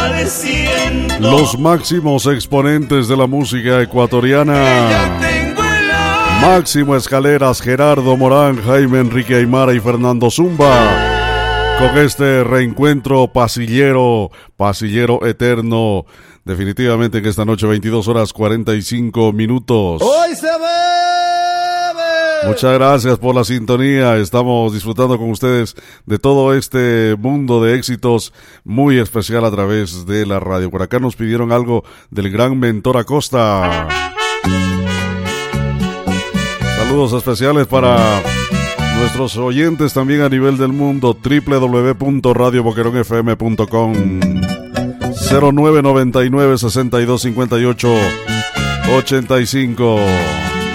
Los máximos exponentes de la música ecuatoriana. Máximo Escaleras, Gerardo Morán, Jaime Enrique Aymara y Fernando Zumba. Con este reencuentro pasillero eterno. Definitivamente en esta noche 22 horas 45 minutos. ¡Hoy se bebe! Muchas gracias por la sintonía. Estamos disfrutando con ustedes de todo este mundo de éxitos muy especial a través de la radio. Por acá nos pidieron algo del gran Mentor Acosta. Saludos especiales para nuestros oyentes también a nivel del mundo. www.radioboqueronfm.com 0999 6258 85.